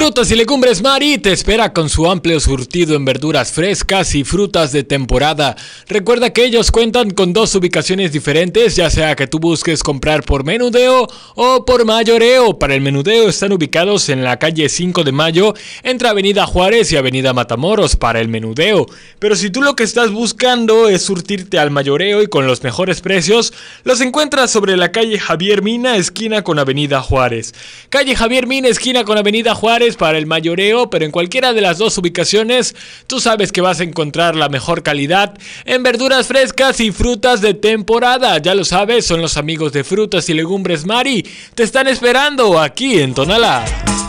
Frutas y Legumbres Mari te espera con su amplio surtido en verduras frescas y frutas de temporada. Recuerda que ellos cuentan con dos ubicaciones diferentes, ya sea que tú busques comprar por menudeo o por mayoreo. Para el menudeo están ubicados en la calle 5 de Mayo, entre Avenida Juárez y Avenida Matamoros para el menudeo. Pero si tú lo que estás buscando es surtirte al mayoreo y con los mejores precios, los encuentras sobre la calle Javier Mina, esquina con Avenida Juárez. Calle Javier Mina, esquina con Avenida Juárez para el mayoreo, pero en cualquiera de las dos ubicaciones tú sabes que vas a encontrar la mejor calidad en verduras frescas y frutas de temporada. Ya lo sabes, son los amigos de Frutas y Legumbres Mari. Te están esperando aquí en Tonalá.